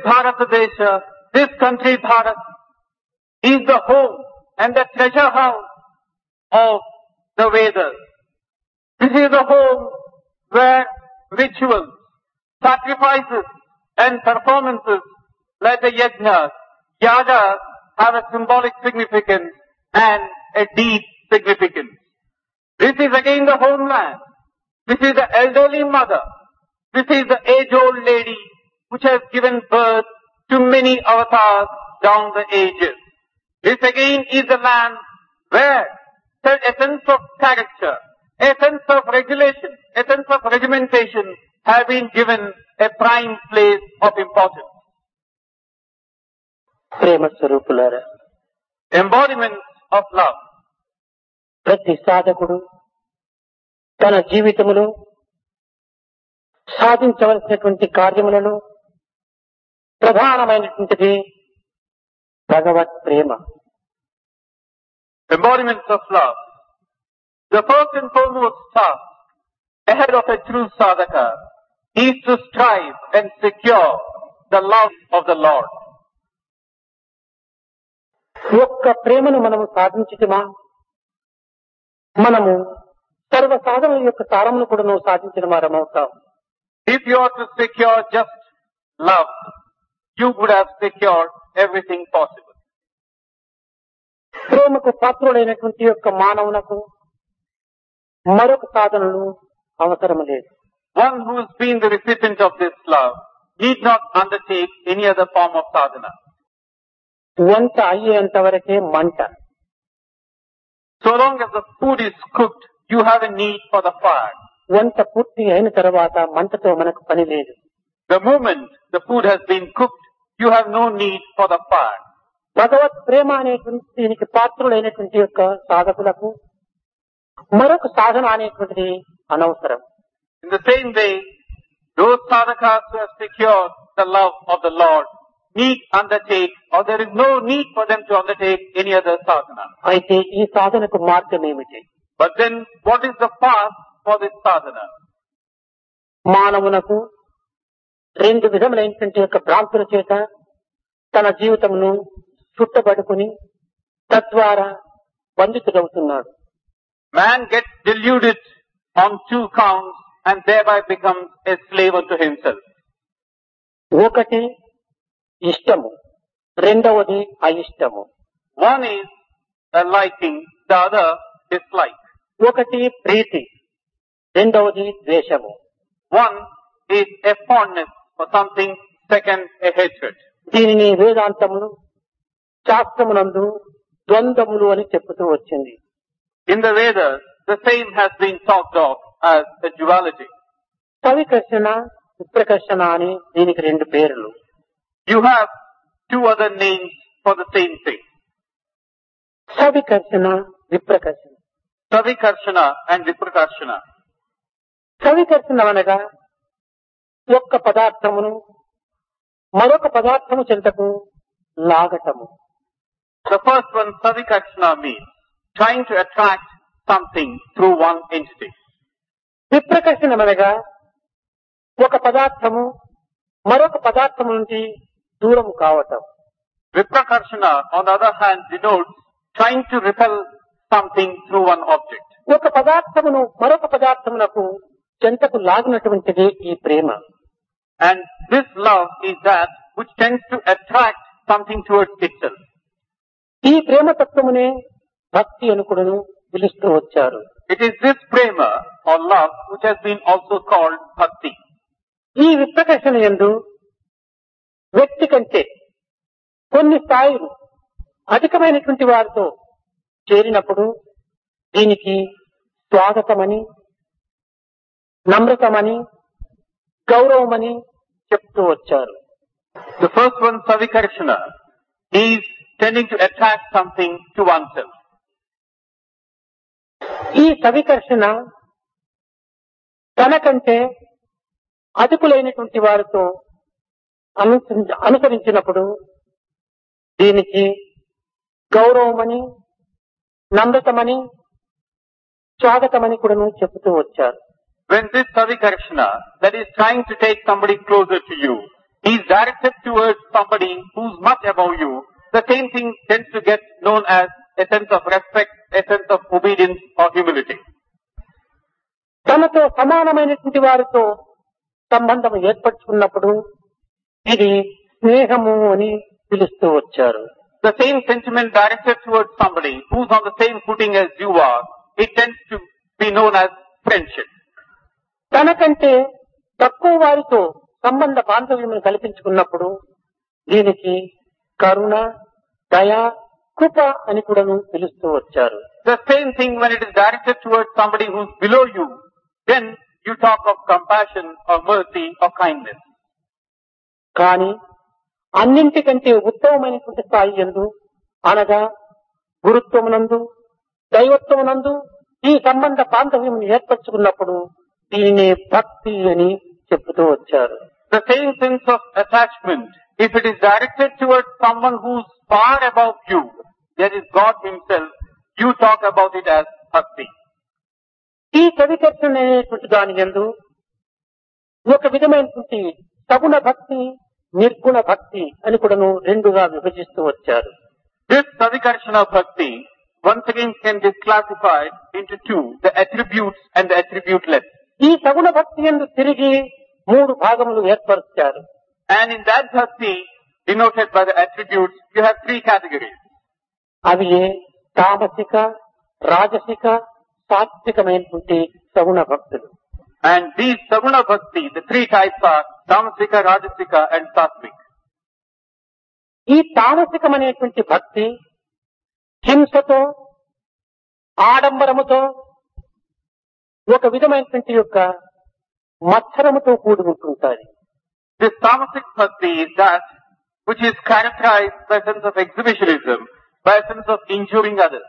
Bharatadesha, this country Bharat, is the home and the treasure house of the Vedas. This is the home where rituals, sacrifices and performances like the yajnas, yagas have a symbolic significance and a deep significance. This is again the homeland. This is the elderly mother. This is the age-old lady which has given birth to many avatars down the ages. This again is the land where a sense of character, a sense of regulation, a sense of regimentation have been given a prime place of importance. ప్రేమ స్వరూపులారా, Embodiments of love. ప్రతి సాధకుడు తన జీవితములో సాధించవలసినటువంటి కార్యములలో ప్రధానమైనటువంటిది భగవత్ ప్రేమ. Embodiments of love. The first and foremost task ahead of a true sadhaka is to strive and secure the love of the Lord. ఒక్క ప్రేమను మనము సాధించుటమా, మనము సర్వ సాధనల యొక్క సారమును కూడా సాధించిన వారమవుతాం. If you are to secure just love, you would have secured everything possible. ప్రేమకు పాత్రుడైనటువంటి యొక్క మానవునకు మరొక సాధనలు అవసరం లేదు. One who has been the recipient of this love need not undertake any other form of sadhana. వంట అయ్యేంత వరకే మంట. So long as the food is cooked, you have a need for the fire. వంట పూర్తి అయిన తర్వాత మంటతో మనకు పని లేదు. The moment the food has been cooked, you have no need for the fire. భగవత్ ప్రేమ అనేటువంటి దీనికి పాత్రులైనటువంటి యొక్క సాధకులకు మరొక సాధన అనేటువంటిది అనవసరం. In the same way, those sadhakas who have secured the love of the Lord need undertake, or there is no need for them to undertake any other sadhana. అయితే ఈ సాధనకు మార్గం ఏమిటి? But then, what is the path for this sadhana? మానవునకు రెండు విధములైనటువంటి యొక్క భ్రాంతుల చేత తన జీవితమును చుట్టబడుకుని తద్వారా బంధితుడవుతున్నాడు. Man gets deluded on two counts and thereby becomes a slave unto himself. ఒకటి ఇష్టము, రెండవది అయిష్టము. One is a liking, the other dislike. ఒకటి ప్రీతి, రెండవది ద్వేషము. One is a fondness for something, second a hatred. దీనిని వేదాంతములు శాస్త్రమునందు ద్వంద్వములు అని చెప్పుతూ వచ్చింది. In the Vedas, the same has been talked of as a duality. సవికర్షణ, విప్రకర్షణ అని దీనికి రెండు పేర్లు. You have two other names for the same thing. సవికర్షణ, విప్రకర్షణ. Savikarshana and Viprakarshana. సవికర్షణ అనగా ఒక్క పదార్థమును మరొక పదార్థము చెంతకు లాగటము. The first one, Savikarshana, means trying to attract something through one entity. విప్రకర్షణ అనగా ఒక పదార్థము మరొక పదార్థము నుండి దూరము కావటం. Viprakarshana, on the other hand, denotes trying to repel something through one object. ఒక పదార్థమును మరొక పదార్థమునకు చెంతకు లాగినటువంటిది ఈ ప్రేమ. And this love is that which tends to attract something towards itself. ఈ ప్రేమ తత్వమునే భక్తి అని కూడాను పిలుస్తూ వచ్చారు. It is this prema or love which has been also called bhakti. ఈ విప్రకర్షణ యందు వ్యక్తి కంటే కొన్ని స్థాయిలు అధికమైనటువంటి వారితో చేరినప్పుడు దీనికి స్వాగతమని, నమ్రతమని, గౌరవమని చెప్తూ వచ్చారు. The first one, Savikarshana, is tending to attract something to oneself. ఈ సవికర్షణ తనకంటే అధికులైనటువంటి వారితో అనుసరించినప్పుడు దీనికి గౌరవమని, నమ్రతమని, స్వాగతమని కూడా చెబుతూ వచ్చారు. When this Savikarshana, that is trying to take somebody closer to you, he is directed towards somebody who's much above you, the same thing tends to get known as a sense of respect, a sense of obedience or humility. తనతో సమానమైనటువంటి వారితో సంబంధం ఏర్పరచుకున్నప్పుడు ఇది స్నేహము అని పిలుస్తూ వచ్చారు. The same sentiment directed towards somebody who's on the same footing as you are, it tends to be known as friendship. తనకంటే తక్కువ వారితో సంబంధ బాంధవ్యమును కల్పించుకున్నప్పుడు దీనికి కరుణ, దయ, కృప అని కూడా పిలుస్తూ వచ్చారు. The same thing when it is directed towards somebody who's below you, then you talk of compassion or mercy or kindness. కానీ అన్నింటికంటే ఉత్తమమైనటువంటి స్థాయి యందు అనగా గురుత్వమునందు, దైవత్వమునందు ఈ సంబంధ బాంధవ్యమును ఏర్పరచుకున్నప్పుడు దీనిని భక్తి అని చెప్తూ వచ్చారు. The same sense of attachment, if it is directed towards someone who's far above you, that is God himself, you talk about it as bhakti. ఈ సవికర్షణ అనేటువంటి దాని యందు ఒక విధమైనటువంటి సగుణ భక్తి, నిర్గుణ భక్తి అని కూడాను రెండుగా విభజిస్తూ వచ్చారు. This Savikarshana Bhakti once again can be classified into two, the attributes and the attributeless. ఈ సగుణ భక్తి యందు తిరిగి మూడు భాగములు ఏర్పరుస్తారు. And in that Bhakti, denoted by the attributes, you have three categories. అవి తామసిక, రాజసిక, సాత్వికమైనటువంటి సగుణ భక్తులు. And these Saguna Bhakti, the three types are Tamasika, Rajasika and Sattvic. ఈ తామసికమైనటువంటి భక్తి హింసతో, ఆడంబరముతో, ఒక విధమైనటువంటి యొక్క మత్సరముతో కూడి ఉంటుంటారు. This Tamasic Bhakti is that which is characterized by a sense of exhibitionism, by a sense of injuring others.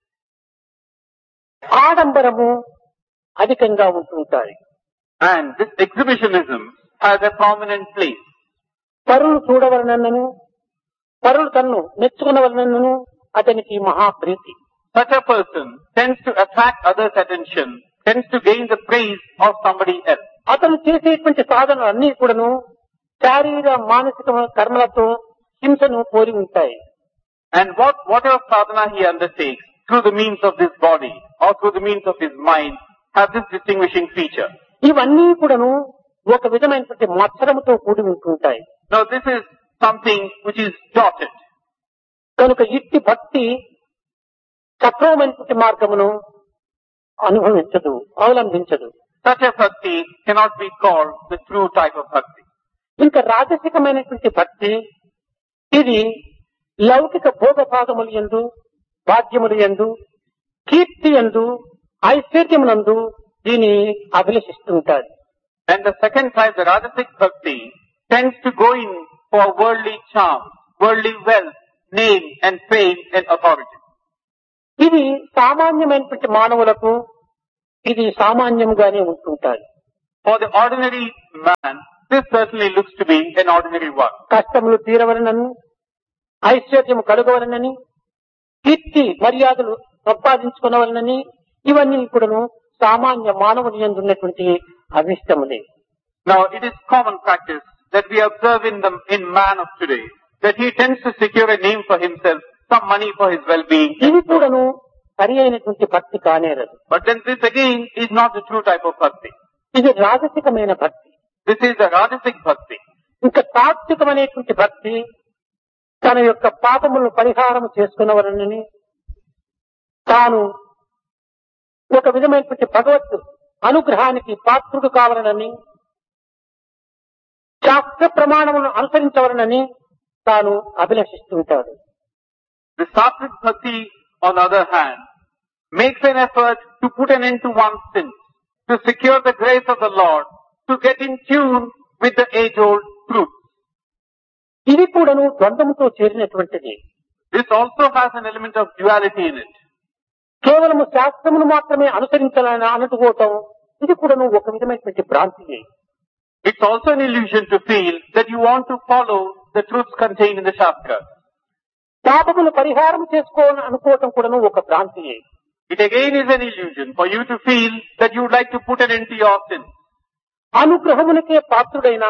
ఆడంబరము అధికంగా ఉంటుంటాయి. And this exhibitionism has a prominent place. పరులు చూడవలనను, పరులు తన్ను మెచ్చుకునవలనను అతనికి మహాప్రీతి. Such a person tends to attract others' attention, tends to gain the praise of somebody else. అతను చేసేటువంటి సాధనలు అన్ని కూడాను శారీర మానసిక కర్మలతో హింసను పోలి ఉంటాయి. And whatever sadhana he undertakes through the means of this body or through the means of his mind have this distinguishing feature. ఇవన్నీ కూడాను ఒక విధమైనటువంటి మత్సరముతో కూడి ఉంటుంటాయి. Now this is something which is dotted. కనుక ఇట్టి భక్తి సక్రమమైనటువంటి మార్గమును అనుభవించదు, అవలంబించదు. Such a bhakti cannot be called the true type of bhakti. ఇంకా రాజసికమైనటువంటి భక్తి ఇది లౌకిక భోగ భాగములు యందు, భాగ్యములు యందు, కీర్తి యందు, ఐశ్వర్యమునందు దీని అభిలషిస్తుంటారు. And the second type, the Rajasic bhakti, tends to go in for worldly charm, worldly wealth, name and fame and authority. ఇది సామాన్యమైనటువంటి మానవులకు ఇది సామాన్యముగానే ఉంటుంటారు. For the ordinary man, this certainly looks to be an ordinary one. కష్టములు తీరవలనని, ఐశ్వర్యము కలుగవలనని, కీర్తి మర్యాదలు సంపాదించుకునవలనని ఇవన్నీ కూడాను సామాన్య మానవుని యందు ఉన్నటువంటి అభిష్టములే. Now it is common practice that we observe in man of today, that he tends to secure a name for himself, some money for his well-being. ఇది కూడాను సరి అయినటువంటి భక్తి కానేరదు. But then this again is not the true type of bhakti. ఇది రాజసికమైన భక్తి. This is the Rajasic bhakti. ఇంకా సాత్వికమైనటువంటి భక్తి తన యొక్క పాపములను పరిహారం చేసుకున్నవరనని, తాను ఒక విధమైనటువంటి భగవత్ అనుగ్రహానికి పాత్రుడు కావాలనని, శాస్త్ర ప్రమాణములను అనుసరించవలనని తాను అభిలషిస్తుంటాడు. The Sattvic bhakti, on the other hand, makes an effort to put an end to one's sins, to secure the grace of the Lord, to get in tune with the age-old truth. ఇది కూడాను ద్వంద్వముతో చేరినటువంటిది. This also has an element of duality in it. కేవలము శాస్త్రమును మాత్రమే అనుసరించాలని అనుకోవటం ఇది కూడాను ఒక విధమైనటువంటి భ్రాంతియే. It's also an illusion to feel that you want to follow the truths contained in the Shastras. పాపములు పరిహారం చేసుకోవాలని అనుకోవటం కూడాను ఒక భ్రాంతియే. It again is an illusion for you to feel that you would like to put an end to your sins. అనుగ్రహమునకే పాత్రుడైన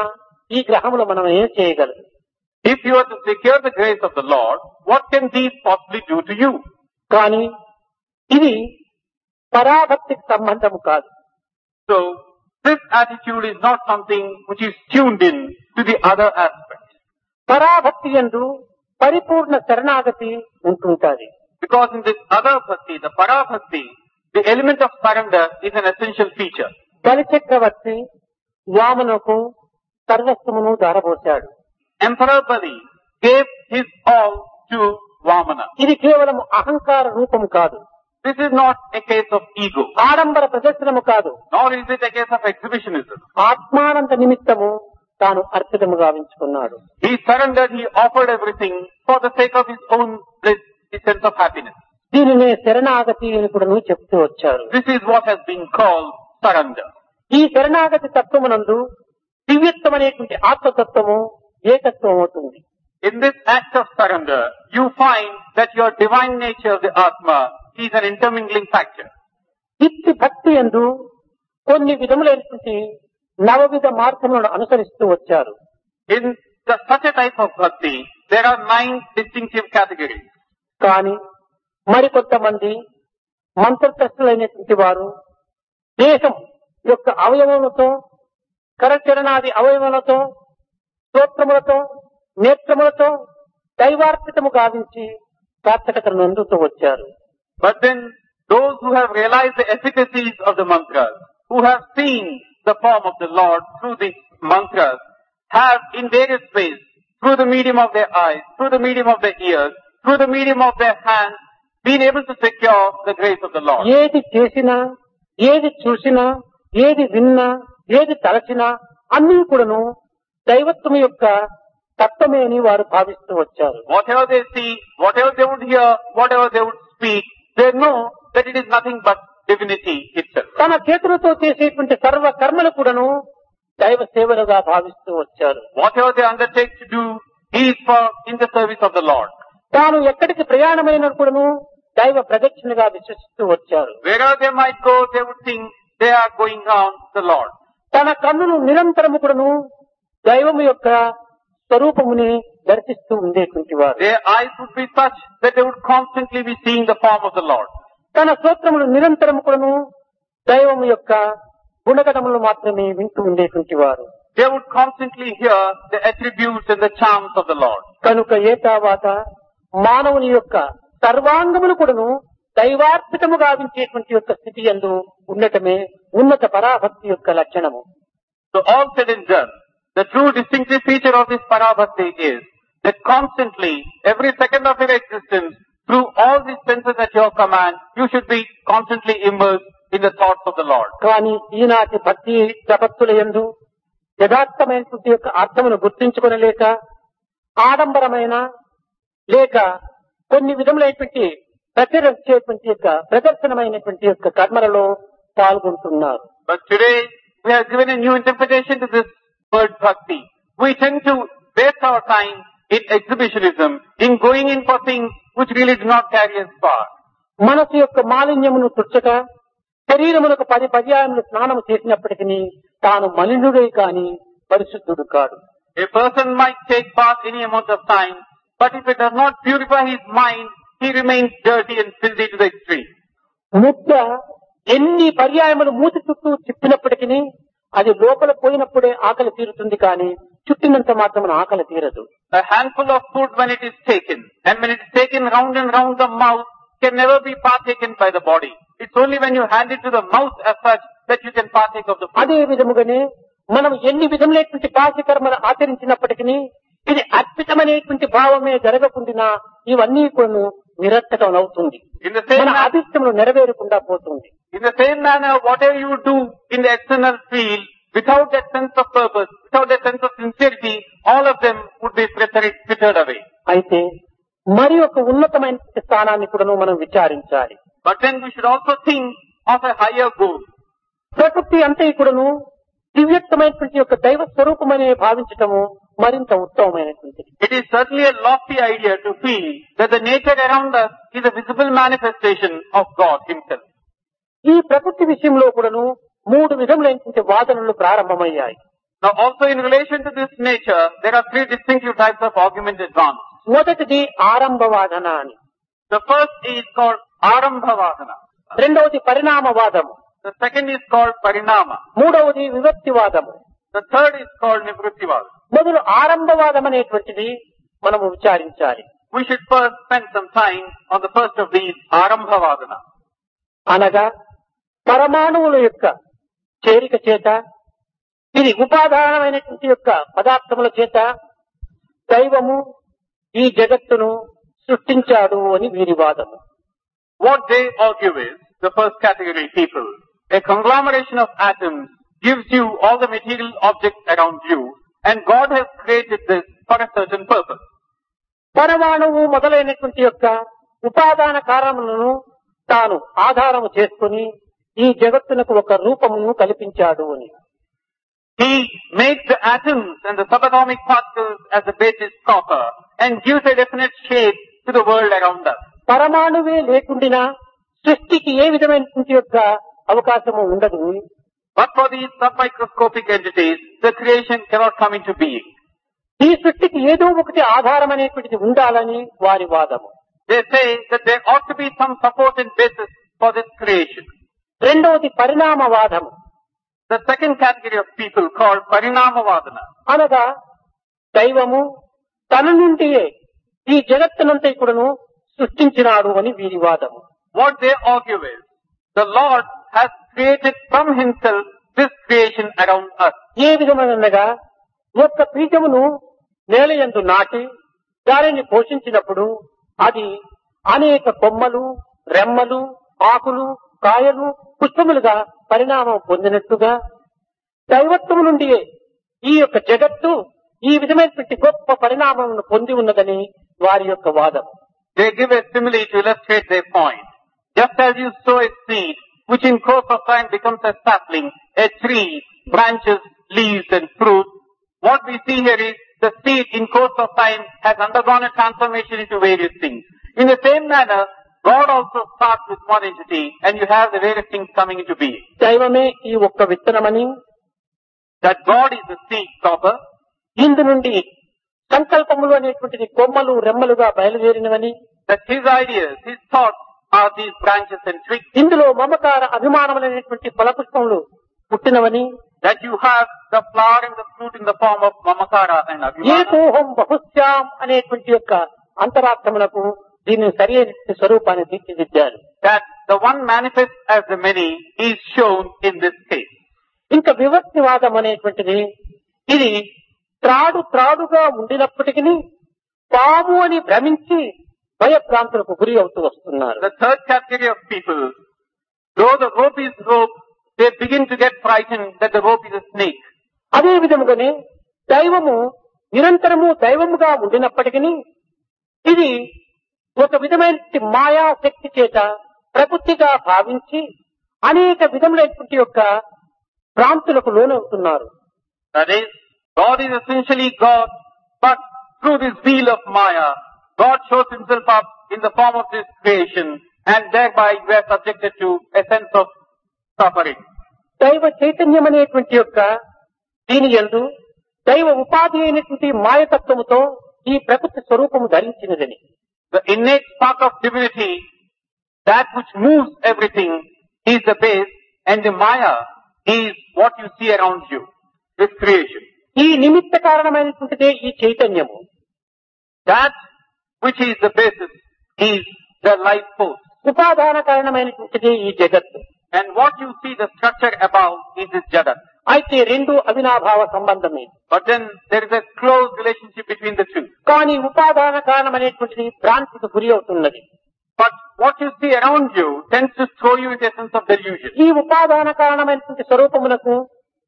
ఈ గ్రహంలో మనం ఏం చేయగలం? If you are to secure the grace of the Lord, what can these possibly do to you? కానీ ఇది పరాభక్తికి సంబంధము కాదు. So, this attitude is not something which is tuned in to the other aspects. పరాభక్తి యందు పరిపూర్ణ శరణాగతి ఉంటుంటాది. Because in this other bhakti, the parabhakti, the element of surrender is an essential feature. బలి చక్రవర్తి వామనకు సర్వస్వమును ధారపోశాడు. Emperor Bali gave his all to Vamana. ఇది కేవలం అహంకార రూపము కాదు, This is not a case of ego, ఆడంబర ప్రదర్శనము కాదు, nor is it a case of exhibitionism. ఆత్మానంద నిమిత్తము తాను అర్పితముగా ఉంచుకున్నాడు. He surrendered, he offered everything for the sake of his own bliss, his sense of happiness. దీనినే శరణాగతి అని కూడా చెప్తూ వచ్చారు. This is what has been called surrender. ఈ శరణాగతి తత్వమునందు దివ్యత్వమనేటువంటి ఆత్మతత్వము ఏకత్వం అవుతుంది. In this act of surrender, you find that your divine nature, the Atma, is an intermingling factor. ఇట్టి భక్తి యందు కొన్ని విధములైనటువంటి నవవిధ మార్గములను అనుసరిస్తూ వచ్చారు. In such a type of bhakti, there are 9 distinctive categories. కానీ మరికొంతమంది మంత్రగ్రస్తులైనటువంటి వారు దేహం యొక్క అవయవములతో, కరచరణాది అవయవములతో, స్తోత్రములతో, నేత్రములతో దైవార్పితము గావించి సార్థకతను అందుతూ వచ్చారు. But then those who have realized the efficacies of the mantras, who have seen the form of the Lord through these mantras, have in various ways, through the medium of their eyes, through the medium of their ears, through the medium of their hands, been able to secure the grace of the Lord. ఏది చేసినా, ఏది చూసినా, ఏది విన్నా, ఏది తలచినా అన్నీ కూడాను దైవత్వం యొక్క తత్వమే అని వారు భావిస్తూ వచ్చారు. Whatever they see, whatever they would hear, whatever they would speak, they know that it is nothing but divinity itself. తన చేతులతో చేసేటువంటి సర్వ కర్మలు కూడాను దైవ సేవలుగా భావిస్తూ వచ్చారు. Whatever they undertake to do is for in the service of the Lord. తాను ఎక్కడికి ప్రయాణమైన కూడాను దైవ ప్రదక్షిణగా విశ్వసిస్తూ వచ్చారు. Wherever they might go, they would think they are going round the Lord. తన కన్నులు నిరంతరము కూడాను దైవము యొక్క స్వరూపముని దర్శిస్తూ ఉండేటువంటి వారు. Their eyes would be such that they would constantly be seeing the form of the Lord. తన స్తోత్రములు నిరంతరము కూడాను దైవము యొక్క గుణగణములు మాత్రమే వింటూ ఉండేటువంటి వారు. They would constantly hear the attributes and the charms of the Lord. కనుక ఏతావాత మానవుని యొక్క సర్వాంగములు కూడాను దైవార్పితము గావించేటువంటి యొక్క స్థితి యందు ఉండటమే ఉన్నత పరాభక్తి యొక్క లక్షణము. So all said and done, the true distinctive feature of this parabhakti is that constantly, every second of your existence, through all these senses at your command, you should be constantly immersed in the thoughts of the Lord. కానీ ఈనాటి భక్తి ప్రపత్తుల యందు యథార్థమైనటువంటి యొక్క అర్థమును గుర్తించుకొనలేక ఆడంబరమైన లేక కొన్ని విధములైనటువంటి ప్రచురించేటువంటి యొక్క ప్రదర్శనమైనటువంటి యొక్క కర్మలలో పాల్గొంటున్నారు. But today, we have given a new interpretation to this word bhakti. We tend to waste our time in exhibitionism, in going in for things which really do not carry us far. మనసు యొక్క మాలిన్యమును తుచ్చక శరీరమునకు 10 పర్యాయములు స్నానము చేసినప్పటికీ తాను మలినుడే కాని పరిశుద్ధుడు కాడు. A person might take bath any amount of time, but if it does not purify his mind, he remains dirty and filthy to the extreme. ముద్ద ఎన్ని పర్యాయములు మూతి చుట్టూ తిప్పినప్పటికీ అది లోపల పోయినప్పుడే ఆకలి తీరుతుంది కానీ చుట్టినంత మాత్రం ఆకలి తీరదు. A handful of food when it is taken, and when it is taken round and round the mouth, can never be partaken by the body. It's only when you hand it to the mouth as such that you can partake of the food. అదే విధముగానే మనం ఎన్ని విధములైనటువంటి బాహ్య కర్మలు ఆచరించినప్పటికీ ఇది అద్భుతమైనటువంటి భావమే జరగకుండా ఇవన్నీ కూడా నిరర్థకం అవుతుంది. మన అభిష్టములు నెరవేరకుండా పోతుంది. In the same manner, whatever you do in the external field, without that sense of purpose, without that sense of sincerity, all of them would be frittered away. అయితే మరి ఒక ఉన్నతమైన స్థానాన్ని కూడా మనం విచారించాలి. But then we should also think of a higher goal. ప్రకృతి అంతా కూడాను దివ్యత్వమైనటువంటి యొక్క దైవ స్వరూపమనే భావించటము మరింత ఉత్తమమైనటువంటిది. It is certainly a lofty idea to feel that the nature around us is a visible manifestation of God Himself. ఈ ప్రకృతి విషయంలో కూడాను 3 విధములైనటువంటి వాదనలు ప్రారంభమయ్యాయి. Now also in relation to this nature, there are three distinctive types of argument advanced. మొదటిది ఆరంభవాదన అని, The first is called Arambhavadana. రెండవది పరిణామవాదము, The second is called Parinama. మూడవది విభక్తివాదము. The third is called Nivrittivada. మొదలు ఆరంభవాదం అనేటువంటిది మనము విచారించాలి. We should first spend some time on the first of these, Arambhavadana. అనగా పరమాణువుల యొక్క చేరిక చేత, ఇది ఉపాదానమైనటువంటి యొక్క పదార్థముల చేత దైవము ఈ జగత్తును సృష్టించాడు అని వీరి వాదము. What they argue is, the first category people, a conglomeration of atoms gives you all the material objects around you, and God has created this for a certain purpose. పరమాణువు మొదలైనటువంటి యొక్క ఉపాదాన కారణములను తాను ఆధారము చేసుకుని ఈ జగత్తునకు ఒక రూపమును కల్పించాడు అని. He makes the atoms and the subatomic particles as the basis proper and gives a definite shape to the world around us. పరమాణువే లేకుండినా సృష్టికి ఏ విధమైనటువంటి యొక్క అవకాశము ఉండదు. But for these submicroscopic entities, the creation cannot come into being. ఈ సృష్టికి ఏదో ఒకటి ఆధారం అనేటువంటిది ఉండాలని వారి వాదము. They say that there ought to be some support and basis for this creation. రెండవది పరిణామవాదము. The second category of people called Parinamavadana. అనగా దైవము తన నుండియే ఈ జగత్తునంతా కూడాను సృష్టించినాడు అని వీరి వాదము. What they argue is, the Lord has created from himself this creation around us. ఏ విధమనగా ఒక్క బీజమును నేలయందు నాటి దానిని పోషించినప్పుడు అది అనేక కొమ్మలు, రెమ్మలు, ఆకులు, కాయలు, పుష్పములుగా పరిణామం పొందినట్టుగా దైవత్వము నుండి ఈ యొక్క జగత్తు ఈ విధమైనటువంటి గొప్ప పరిణామమును పొంది ఉన్నదని వారి యొక్క వాదం. They give a simile to illustrate their point. Just as you sow a seed, which in course of time becomes a sapling, a tree, branches, leaves and fruit, what we see here is the seed in course of time has undergone a transformation into various things. In the same manner, God also starts with one entity and you have the various things coming into being. దైవమే ఈ ఒక్క విత్తనమని, that God is the seed proper, ఇందు నుండి సంకల్పములు అనేటువంటిది కొమ్మలు, రెమ్మలుగా బయలుదేరినవని, that his ideas, his thoughts are these branches and twigs, ఇందులో మమకార అభిమానములైనటువంటి ఫలపుష్పములు పుట్టినవని, that you have the flower and the fruit in the form of mamakara and abhimana, ఏకోహం బహుశ్యాం అనేటువంటి యొక్క అంతరార్థములకు దీని సరి అయిన స్వరూపాన్ని తీర్చిదిద్దారు. that the one manifest as the many is shown in this case. ఇంకా వివక్షవాదం అనేటువంటిది ఇది త్రాడుగా ఉండినప్పటికీ పాము అని భ్రమించి భయభ్రాంతులకు గురి అవుతూ వస్తున్నారు. The third category of people, though the rope is rope, they begin to get frightened that the rope is a snake. అదే విధముగానే దైవము నిరంతరము దైవముగా ఉండినప్పటికీ ఇది ఒక విధమైన మాయా శక్తి చేత ప్రకృతిగా భావించి అనేక విధములైనటువంటి యొక్క భ్రాంతులకు లోనవుతున్నారు. That is, God is essentially God, but through this wheel of Maya, God shows himself up in the form of this creation, and thereby we are subjected to a sense of suffering. దైవ చైతన్యం అనేటువంటి యొక్క దీని యందు దైవ ఉపాధి అయినటువంటి మాయతత్వముతో ఈ ప్రకృతి స్వరూపము ధరించినదని. The innate spark of divinity, that which moves everything, is the base, and the Maya is what you see around you, this creation. ఈ నిమిత్త కారణమైనటువంటిదే ఈ చైతన్యము. That which is the basis is the life force. ఉపాదాన కారణమైనటువంటిదే ఈ జగత్తు. And what you see, the structure above, is this Jagat. అయితే రెండు అవినాభావ సంబంధమే. But then there is a close relationship between the two. కానీ ఉపాదాన కారణమైనటువంటిది భ్రాంతికి గురి అవుతున్నది. But what you see around you tends to throw you into a sense of delusion. ఈ ఉపాదాన కారణమైనటువంటి స్వరూపమునకు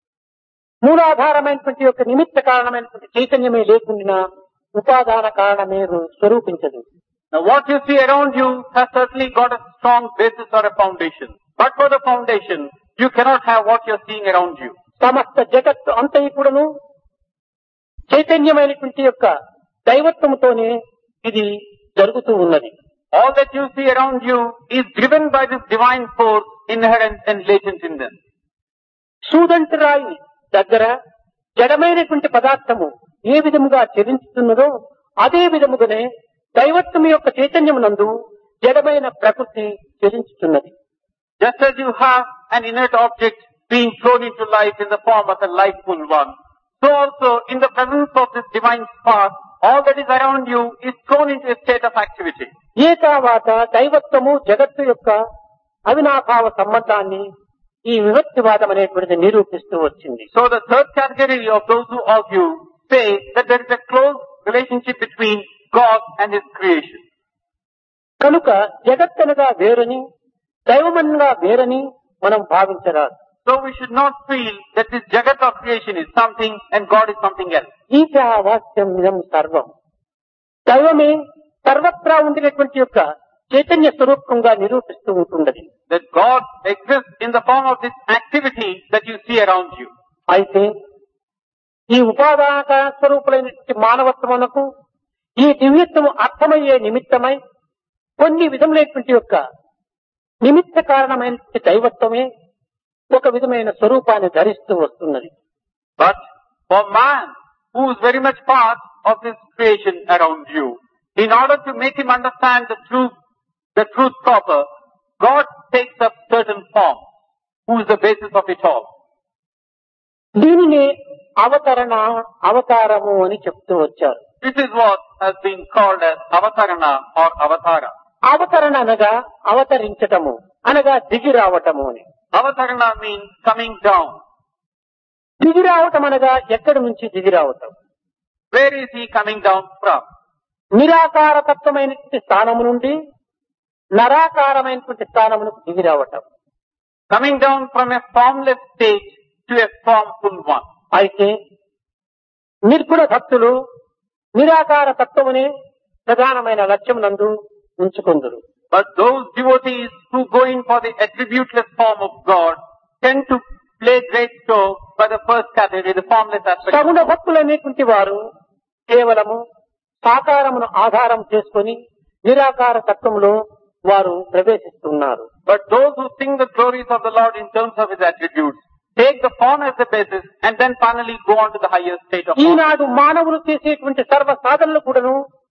మూలాధారమైనటువంటి యొక్క నిమిత్త కారణమైనటువంటి చైతన్యమే లేకుండా ఉపాదాన కారణమే స్వరూపించదు. Now what you see around you has certainly got a strong basis or a foundation. But for the foundation, you cannot have what you are seeing around you. సమస్త జగత్తు అంతయు కూడాను చైతన్యమైనటువంటి యొక్క దైవత్వముతోనే ఇది జరుగుతూ ఉన్నది. All that you see around you is driven by this divine force inherent and latent in them. సూదంటి రాయి దగ్గర జడమైనటువంటి పదార్థము ఏ విధముగా చరించుతున్నదో అదే విధముగానే దైవత్వం యొక్క చైతన్యమునందు జడమైన ప్రకృతి చరించుతున్నది. Just as you have an inert object being thrown into life in the form of a lifeful one, so also in the presence of this divine spark, all that is around you is thrown into a state of activity. ఏ తర్వాత దైవత్వము జగత్తు యొక్క అవినాభావ సంబంధాన్ని ఈ విభక్తివాదం అనేటువంటిది నిరూపిస్తూ వచ్చింది. So the third category of those who argue say that there is a close relationship between God and His creation. కనుక జగత్తనగా వేరని దైవమనగా వేరని మనం భావించరాదు. So we should not feel that this Jagat of creation is something and God is something else. ఈశావాస్యం ఇదం సర్వం. దైవమే సర్వత్రా ఉండినటువంటి యొక్క చైతన్య స్వరూపంగా నిరూపిస్తూ ఉంటున్నది. That God exists in the form of this activity that you see around you. అయితే ఈ ఉపాదాన స్వరూపులైనటువంటి మానవత్వమునకు ఈ దివ్యత్వము అర్థమయ్యే నిమిత్తమై కొన్ని విధములైనటువంటి యొక్క నిమిత్త కారణమైనటువంటి దైవత్వమే ఒక విధమైన స్వరూపాన్ని ధరిస్తూ వస్తున్నది. But for man, who is very much part of this creation around you, in order to make him understand the truth proper, God takes up certain form, who is the basis of it all. దీనిని అవతారము అని చెప్తూ వచ్చారు. This is what has been called as avatarana or avatara. అవతరణ అనగా అవతరించటము అనగా దిగి రావటము అని. Avatarana means coming down. దిగి రావటం అనగా ఎక్కడి నుంచి దిగి రావటం? Where is he coming down from? నిరాకార తత్వమైనటువంటి స్థానము నుండి నరాకారమైనటువంటి స్థానమునకు దిగి రావటం. Coming down from a formless state to a formful one. అయితే నిర్గుణ భక్తులు నిరాకార తత్వమునే ప్రధానమైన లక్ష్యం నందు ఉంచుకుందురు. But those devotees who go in for the attributeless form of God tend to play great show by the first category, the formless aspect. సగుణ భక్తులు అనేటువంటి వారు కేవలము సాకారమును ఆధారం చేసుకొని నిరాకార తత్వములో వారు ప్రవేశిస్తున్నారు. But those who sing the glories of the Lord in terms of His attributes take the form as the basis and then finally go on to the higher state of God. ఈనాడు మానవులు చేసేటువంటి సర్వ సాధనలు కూడాను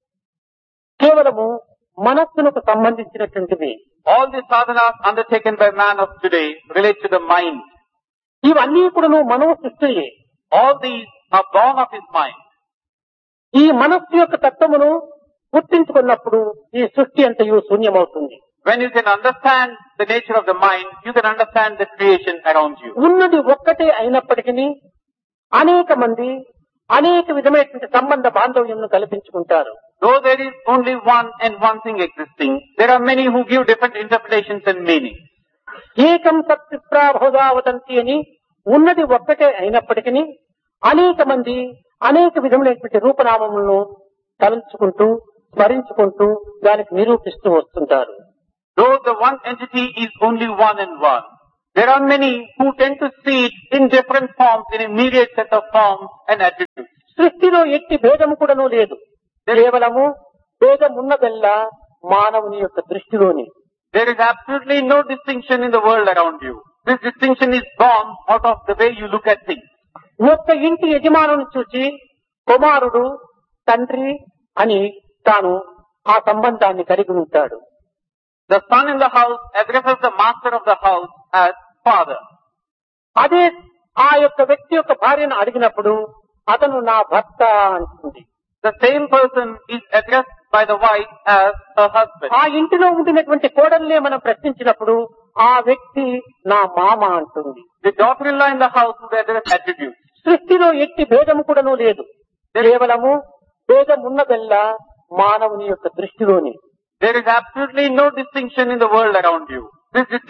కేవలము మనస్సునకు సంబంధించినటువంటివి. All the sadhanas undertaken by man of today relate to the mind. ఇవన్నీ కూడాను మనో సృష్టియే. All these are born of his mind. ఈ మనస్సు యొక్క తత్వమును గుర్తించుకున్నప్పుడు ఈ సృష్టి అంతయు శూన్యమవుతుంది. When you can understand the nature of the mind, you can understand the creation around you. ఉన్నది ఒక్కటే అయినప్పటికీ అనేక మంది అనేక విధమైనటువంటి సంబంధ బాంధవ్యంను కల్పించుకుంటారు. Though there is only one and one thing existing, there are many who give different interpretations and meanings. ఏకం సత్ప్రాభోదావతంతి అని ఉన్నది ఒక్కటే అయినప్పటికీ అనేక మంది అనేక విధములైనటువంటి రూపనామములను తలంచుకుంటూ స్మరించుకుంటూ దానికి నిరూపిస్తూ వస్తుంటారు. Though the one entity is only one and one, there are many who tend to see it in different forms, in a myriad set of forms and attributes. సృష్టిలో ఎట్టి భేదము కూడాను లేదు. కేవలము భేదం ఉన్నదల్లా మానవుని యొక్క దృష్టిలోని. There is absolutely no distinction in the world around you. This distinction is born out of the way you look at things. ఒక్క ఇంటి యజమానుని చూసి కుమారుడు తండ్రి అని తాను ఆ సంబంధాన్ని కలిగి ఉంటాడు. The son in the house addresses the master of the house as father. అదే ఆ యొక్క వ్యక్తి యొక్క భార్యను అడిగినప్పుడు అతను నా భర్త అంటుంది. The same person is addressed by the wife as her husband. ఆ ఇంటిలో ఉండినటువంటి కోడల్నే మనం ప్రశ్నించినప్పుడు ఆ వ్యక్తి నా మామ అంటుంది. The daughter-in-law in the house would address attributes. సృష్టిలో ఎట్టి భేదము కూడాను లేదు. కేవలము భేదం ఉన్నదల్లా మానవుని యొక్క దృష్టిలోని. There is absolutely no distinction in the world around you. This